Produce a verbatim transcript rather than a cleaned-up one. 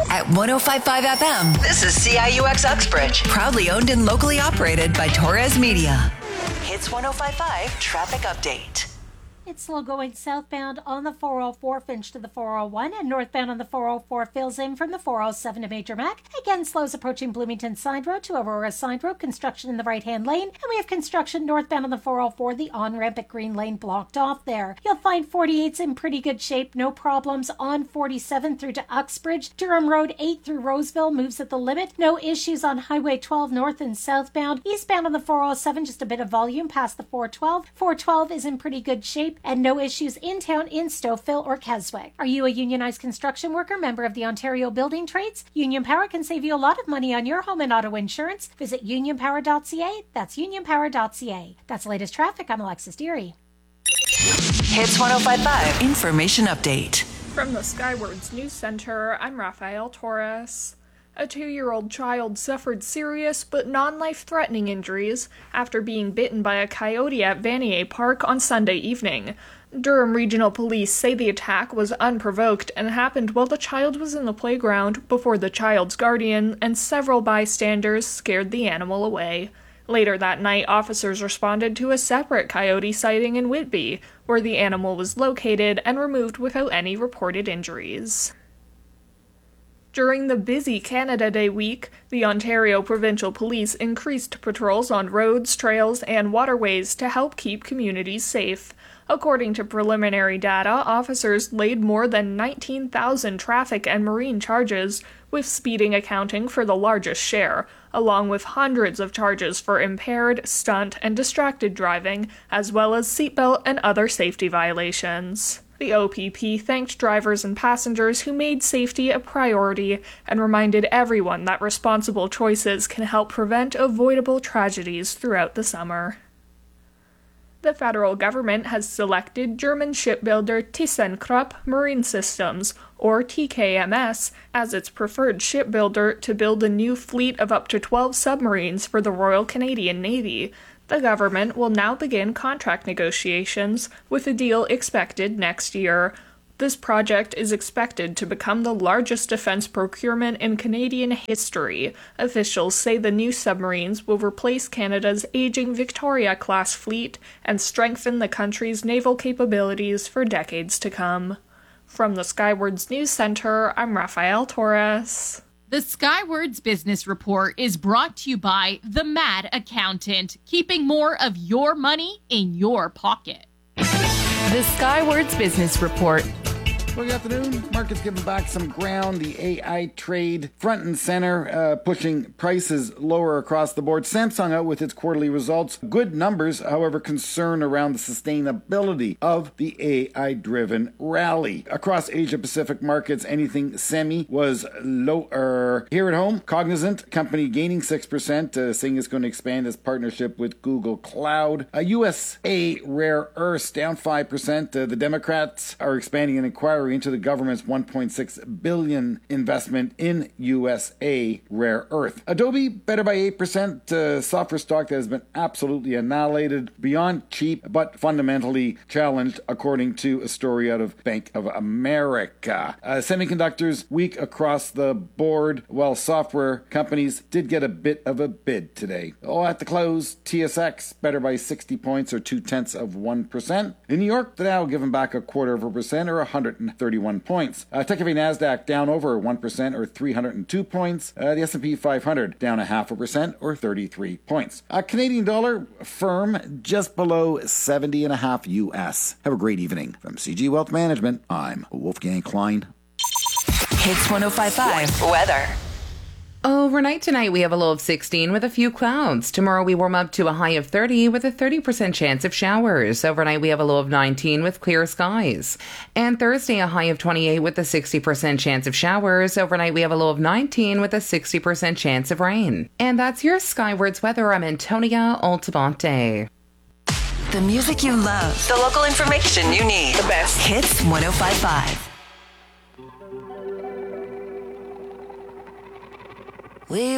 at one oh five point five F M. This is C I U X Uxbridge. Proudly owned and locally operated by Torres Media. Hits one oh five point five traffic update. It's slow going southbound on the four oh four Finch to the four oh one, and northbound on the four oh four fills in from the four oh seven to Major Mac. Again, slows approaching Bloomington Side Road to Aurora Side Road, construction in the right-hand lane, and we have construction northbound on the four oh four, the on-ramp at Green Lane blocked off there. You'll find forty-eight's in pretty good shape, no problems on forty-seven through to Uxbridge. Durham Road eight through Roseville moves at the limit. No issues on Highway twelve north and southbound. Eastbound on the four oh seven, just a bit of volume past the four twelve. four twelve is in pretty good shape, and no issues in town in Stouffville or Keswick. Are you a unionized construction worker, member of the Ontario Building Trades? Union Power can save you a lot of money on your home and auto insurance. Visit union power dot c a. That's union power dot c a. That's the latest traffic. I'm Alexis Deary. Hits one oh five point five information update. From the Skywards News Center, I'm Rafael Torres. A two-year-old child suffered serious but non-life-threatening injuries after being bitten by a coyote at Vanier Park on Sunday evening. Durham Regional Police say the attack was unprovoked and happened while the child was in the playground before the child's guardian and several bystanders scared the animal away. Later that night, officers responded to a separate coyote sighting in Whitby, where the animal was located and removed without any reported injuries. During the busy Canada Day week, the Ontario Provincial Police increased patrols on roads, trails, and waterways to help keep communities safe. According to preliminary data, officers laid more than nineteen thousand traffic and marine charges, with speeding accounting for the largest share, along with hundreds of charges for impaired, stunt, and distracted driving, as well as seatbelt and other safety violations. The O P P thanked drivers and passengers who made safety a priority and reminded everyone that responsible choices can help prevent avoidable tragedies throughout the summer. The federal government has selected German shipbuilder ThyssenKrupp Marine Systems, or T K M S, as its preferred shipbuilder to build a new fleet of up to twelve submarines for the Royal Canadian Navy. The government will now begin contract negotiations, with a deal expected next year. This project is expected to become the largest defense procurement in Canadian history. Officials say the new submarines will replace Canada's aging Victoria-class fleet and strengthen the country's naval capabilities for decades to come. From the Skywards News Center, I'm Rafael Torres. The Skywards Business Report is brought to you by The Mad Accountant, keeping more of your money in your pocket. The Skywards Business Report. Well, good afternoon. Markets giving back some ground. The A I trade front and center, uh, pushing prices lower across the board. Samsung out with its quarterly results. Good numbers, however, concern around the sustainability of the A I-driven rally. Across Asia-Pacific markets, anything semi was lower. Here at home, Cognizant, company gaining six percent, uh, saying it's going to expand its partnership with Google Cloud. Uh, U S A Rare Earths down five percent. Uh, the Democrats are expanding an inquiry into the government's one point six billion dollars investment in U S A Rare Earth. Adobe better by eight percent. Uh, software stock that has been absolutely annihilated, beyond cheap, but fundamentally challenged, according to a story out of Bank of America. Uh, semiconductors weak across the board, while software companies did get a bit of a bid today. Oh, at the close, T S X better by sixty points, or two tenths of one percent. In New York, the Dow giving back a quarter of a percent, or one hundred thirty-one points. Uh, Tech Nasdaq down over one percent, or three hundred two points. Uh, the S and P five hundred down a half a percent, or thirty-three points. Uh, Canadian dollar firm just below seventy and a half U S. Have a great evening. From C G Wealth Management, I'm Wolfgang Klein. Hits one oh five point five weather. Overnight tonight, we have a low of sixteen with a few clouds. Tomorrow, we warm up to a high of thirty with a thirty percent chance of showers. Overnight, we have a low of nineteen with clear skies. And Thursday, a high of twenty-eight with a sixty percent chance of showers. Overnight, we have a low of nineteen with a sixty percent chance of rain. And that's your Skywards weather. I'm Antonia Altamonte. The music you love. The local information you need. The best. Hits one oh five point five. We